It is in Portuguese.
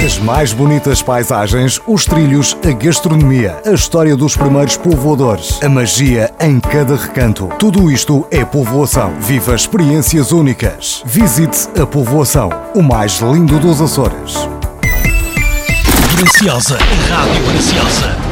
As mais bonitas paisagens, os trilhos, a gastronomia, a história dos primeiros povoadores, a magia em cada recanto. Tudo isto é povoação. Viva experiências únicas. Visite a povoação, o mais lindo dos Açores. Graciosa, Rádio Graciosa.